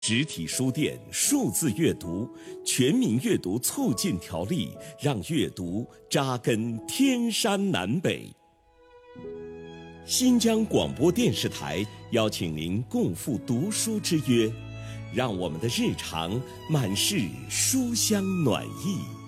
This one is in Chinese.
实体书店数字阅读全民阅读促进条例，让阅读扎根天山南北。新疆广播电视台邀请您共赴读书之约，让我们的日常满是书香暖意。